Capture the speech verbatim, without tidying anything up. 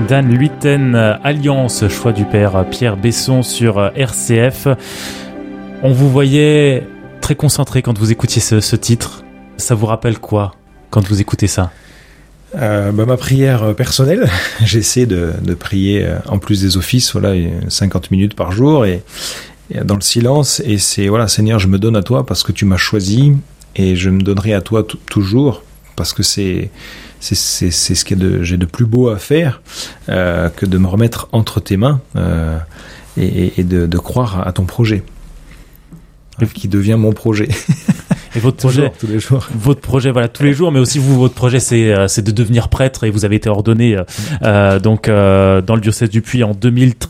Dan Luyten, Alliance, choix du père Pierre Besson sur R C F. On vous voyait très concentré quand vous écoutiez ce, ce titre. Ça vous rappelle quoi quand vous écoutez ça ? Euh, bah, ma prière personnelle, j'essaie de, de prier en plus des offices, voilà, cinquante minutes par jour et, et dans le silence. Et c'est voilà, Seigneur, je me donne à toi parce que tu m'as choisi et je me donnerai à toi t- toujours parce que c'est c'est c'est c'est ce que de, j'ai de plus beau à faire euh, que de me remettre entre tes mains euh, et, et de, de croire à ton projet, qui devient mon projet. Et votre projet, toujours, tous les jours. Votre projet, voilà, tous les jours, mais aussi vous, votre projet, c'est, c'est de devenir prêtre et vous avez été ordonné, euh, donc, euh, dans le diocèse du Puy en deux mille treize.